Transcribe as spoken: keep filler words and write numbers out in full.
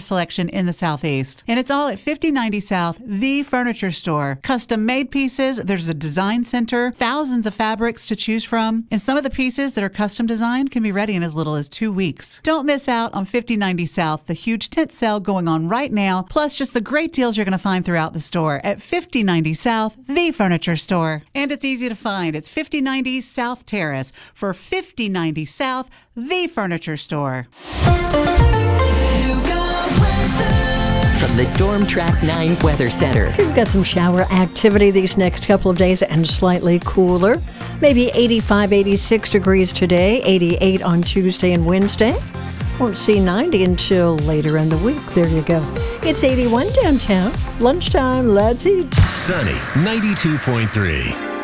largest selection in the Southeast. And it's all at fifty ninety South, the furniture store. Custom-made pieces, there's a design center, thousands of fabrics to choose from, and some of the pieces that are custom designed can be ready in as little as two weeks. Don't miss out on fifty ninety South, the huge tent sale going on right now, plus just the great deals you're going to find throughout the store at fifty ninety South, the furniture store. And it's easy to find. It's fifty ninety South Terrace for fifty ninety South, the furniture store. From the Storm Track nine Weather Center. We've got some shower activity these next couple of days and slightly cooler. Maybe eighty-five, eighty-six degrees today, eighty-eight on Tuesday and Wednesday. Won't see ninety until later in the week. There you go. It's eighty-one downtown. Lunchtime, let's eat. Sunny ninety-two point three.